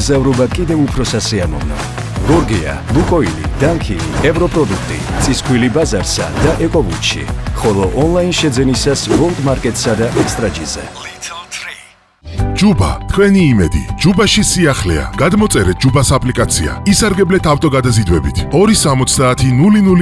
მოგზაურობა კიდევ უფრო სასიამოვნო. გორგია, ლუკოილი, დანქილი, ევროპროდუქტი, წისქვილი ბაზარსა და ეკოვუჩი, ხოლო ონლაინ შეძენისას World Market-სა და Extra-G-ზე. ჯუბა, თქვენი იმედი. ჯუბაში სიახლეა. გადმოწერეთ ჯუბას აპლიკაცია. ისარგებლეთ ავტოგადაზიდვებით. 270 00